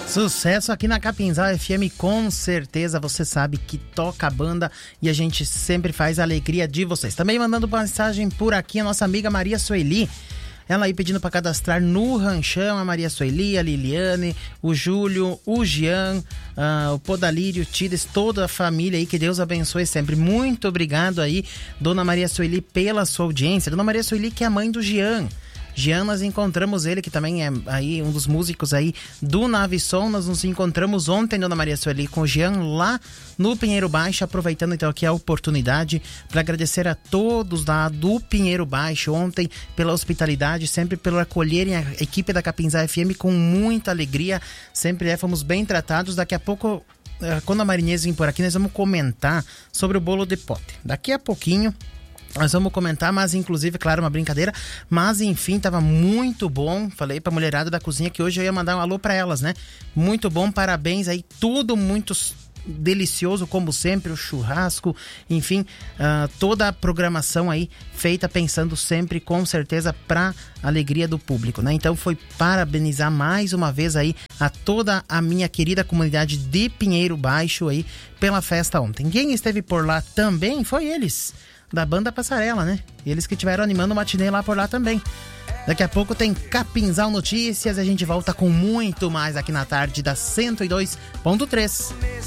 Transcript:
Sucesso aqui na Capinzal FM, com certeza você sabe que toca a banda e a gente sempre faz a alegria de vocês. Também mandando mensagem por aqui a nossa amiga Maria Sueli. Ela aí pedindo para cadastrar no Ranchão, a Maria Sueli, a Liliane, o Júlio, o Jean, o Podalírio, o Tides, toda a família aí, que Deus abençoe sempre. Muito obrigado aí, Dona Maria Sueli, pela sua audiência. Dona Maria Sueli, que é a mãe do Jean. Jean, nós encontramos ele, que também é aí um dos músicos aí do Navisson. Nós nos encontramos ontem, Dona Maria Sueli, com o Jean lá no Pinheiro Baixo, aproveitando então aqui a oportunidade para agradecer a todos lá do Pinheiro Baixo ontem pela hospitalidade, sempre pelo acolherem a equipe da Capinzal FM com muita alegria, sempre fomos bem tratados. Daqui a pouco, quando a Marinês vir por aqui, nós vamos comentar sobre o bolo de pote. Daqui a pouquinho nós vamos comentar, mas inclusive, claro, uma brincadeira, mas enfim, tava muito bom. Falei pra mulherada da cozinha que hoje eu ia mandar um alô pra elas, né? Muito bom, parabéns aí, tudo muito delicioso, como sempre, o churrasco, enfim, toda a programação aí feita pensando sempre, com certeza, pra alegria do público, né? Então foi parabenizar mais uma vez aí a toda a minha querida comunidade de Pinheiro Baixo aí pela festa ontem. Quem esteve por lá também foi eles, da banda Passarela, né? Eles que estiveram animando o matinê lá por lá também. Daqui a pouco tem Capinzal Notícias e a gente volta com muito mais aqui na tarde da 102.3.